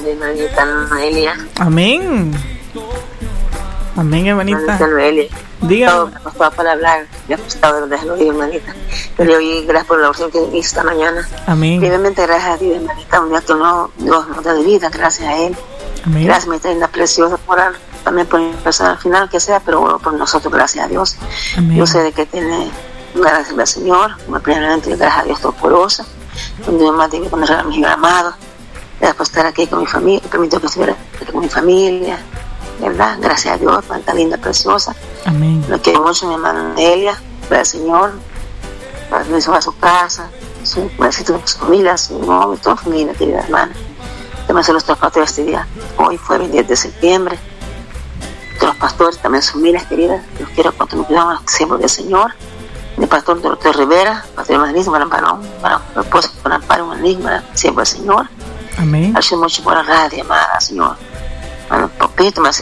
mi hermanita Noelia. Amén. Amén, hermanita. Hermanita Noelia. Dígame. No estaba para hablar, ya estaba de lo oí, hermanita. Pero yo oí, gracias por la oración que hice esta mañana. Amén. Primeramente, gracias a Dios, hermanita, un día que Dios nos da de vida, gracias a Él. Amén. Gracias, mi linda preciosa, por orar también por mi persona al final, que sea, pero bueno, por nosotros, gracias a Dios. Amén. Yo sé de que tiene gracias al Señor, primeramente, gracias a Dios Todopoderoso, donde yo más debí poner a mi amado, gracias por estar aquí con mi familia, permitió que estuviera aquí con mi familia, ¿verdad? Gracias a Dios, tanta linda, preciosa. Amén. Lo quiero mucho, mi hermana Nelia, gracias al Señor, bendición a su casa, su familia, su novio, toda familia, querida hermana. También son los tres pastores este día. Hoy fue el 10 de septiembre. Los pastores, también sus familias queridas, los quiero cuando me cuidamos siempre del Señor. El pastor Doctor Rivera, pastor evangelista, para el esposo, para amparo humanismo, siempre el Señor. Amén. Hace mucho por la radio, amada, Señor. Bueno, Popito, me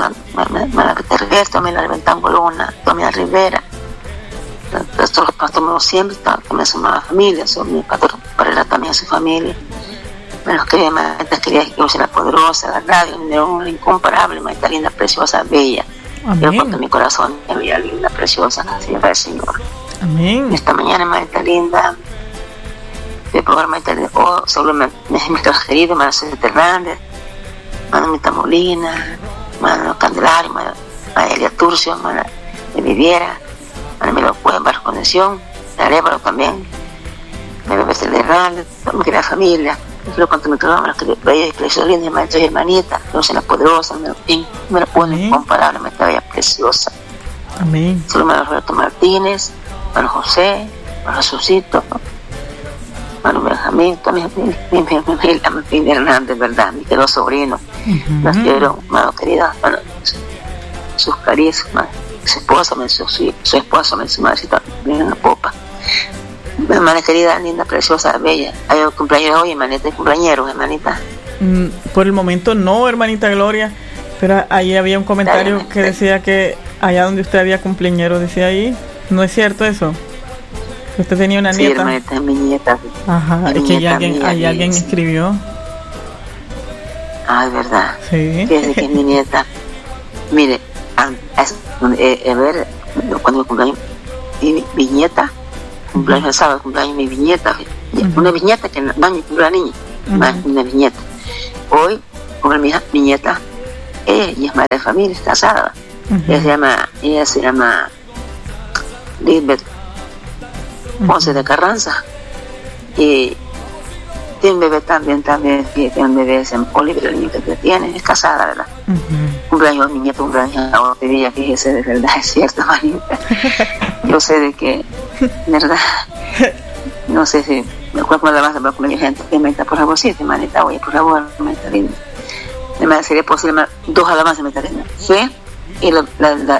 también la Reventán Bolona, Tommy Rivera. Todos los pastores siempre, también son una familia, son mi pastor Parera también su familia. Bueno, querida maestra, querida que la poderosa, la radio, la incomparable, maestra linda, preciosa, bella. Yo cuento mi corazón, bella, linda, preciosa, siempre el Señor. Amén. Esta mañana, maestra linda, de programa maestra linda, sobre mis queridos, Marcelo Hernández, Manolita Molina, Mano Candelario, Elia Turcio, Mano de Viviera, Mano Melo Cueva, Barrio Conexión, Arevalo también, Marcelo Hernández, mi querida familia. Yo cuando me programa que veía preciosa, linda, maestra y hermanita, yo soy la poderosa, me lo pone incomparable, maestra bella, preciosa. Amén. Solo Mano Roberto Martínez, Mano José, Mano Jesucito, Mano Benjamín, también mi Hernández, ¿verdad? Mi querido sobrino, las quiero, mano querida, mano, sus carismas, su esposa, su esposa, su madrecita, viene en la popa. Mi hermana querida, linda, preciosa, bella. ¿Hay un cumpleaños hoy, hermanita? ¿Hay cumpleaños, hermanita? Por el momento no, hermanita Gloria, pero ahí había un comentario que decía que allá donde usted había cumpleañero, decía ahí, ¿no es cierto eso? Que usted tenía una nieta. Sí, hermanita, es mi nieta. Ajá, es que alguien escribió. Ah, es verdad. Sí. Fíjese que es mi nieta. Mire, a ver, cuando me cumpleaños, mi nieta, cumpleaños el sábado, cumpleaños mi viñeta, una viñeta que no me cumple la niña, una viñeta. Hoy, con mi nieta, ella es madre de familia, es casada. Ella se llama Lisbeth Ponce de Carranza. Y tiene un bebé también, tiene un bebé, es Oliver, el niño que tiene, es casada, ¿verdad? Cumpleaños mi nieto, cumpleaños ahora de día, fíjese, de verdad, es cierto, manita. Yo sé de que, ¿verdad? No sé si me acuerdo con la base para cumpleaños gente que me está, por favor, sí, manita, oye, por favor, manita linda. Me sería posible 2 alabanzas, manita linda. Fe y la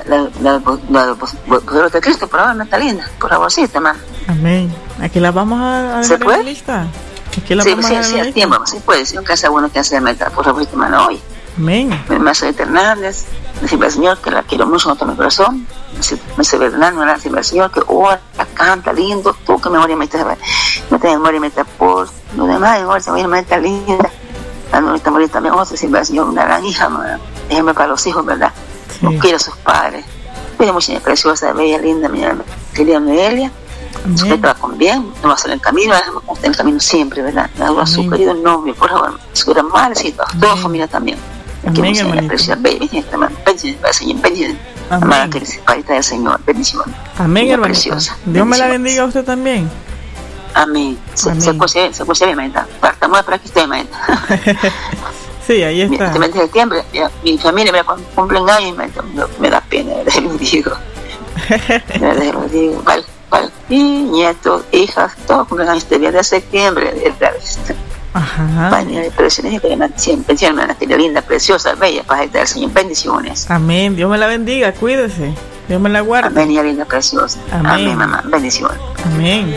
de Cristo, por favor, manita linda, por favor, sí, hermano. Amén. Aquí la vamos a ¿se puede? Lista. Sí, tiempo, sí puede, si nunca hace bueno que hace meta, por favor, hermano, hoy. Amén. Marcelo Hernández, decirle al Señor que la quiero mucho con todo mi corazón. Marcelo Hernández, decirle al Señor que ora, canta lindo, tú que memoria me memoria por lo demás, memoria me está linda. La Norita Morita también, decirle al Señor, una gran hija, ejemplo para los hijos, ¿verdad? Sí. No quiero a sus padres. Pero mucha preciosa, bella, linda, mi querida Noelia. Usted va con bien, no va a ser el camino, usted en el camino siempre, ¿verdad? A su querido novio, por favor, su gran madrecita, toda familia también. Amén, hermanita. Bendición, amada querida del Señor, bendición. Amén, hermanita. Dios me la bendiga a usted también. Amén. Se escucha bien, hermanita. Partamos para que esté, hermanita. Sí, ahí está. Este mes de septiembre, mi familia me cumplen años, me da pena, les digo. Les digo, vale. Y nietos, hijas, todos cumplen años este mes de septiembre. Ajá. Bendiciones, siempre, hermana, linda, preciosa, bella, paz del Señor, bendiciones. Amén. Dios me la bendiga, cuídese. Dios me la guarde. Amén, linda, preciosa. Amén, mamá, bendiciones. Amén.